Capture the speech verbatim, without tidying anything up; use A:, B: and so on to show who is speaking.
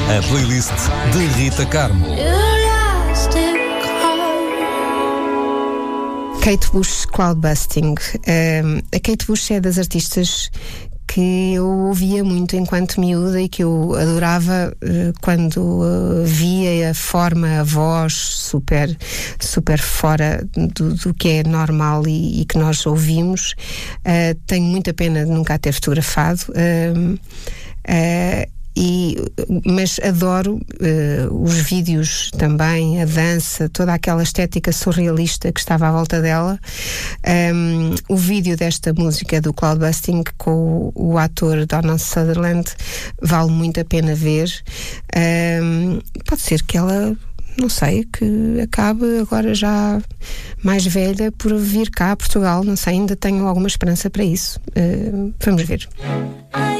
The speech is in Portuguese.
A: A playlist de Rita Carmo.
B: Kate Bush, Cloudbusting. Um, a Kate Bush é das artistas que eu ouvia muito enquanto miúda e que eu adorava uh, quando uh, via a forma, a voz super, super fora do, do que é normal e, e que nós ouvimos. Uh, tenho muita pena de nunca a ter fotografado. Uh, uh, E, mas adoro uh, os vídeos também, a dança, toda aquela estética surrealista que estava à volta dela. Um, o vídeo desta música do Cloudbusting com o, o ator Donald Sutherland vale muito a pena ver. Um, pode ser que ela, não sei, que acabe agora já mais velha por vir cá a Portugal, não sei, ainda tenho alguma esperança para isso. Uh, vamos ver.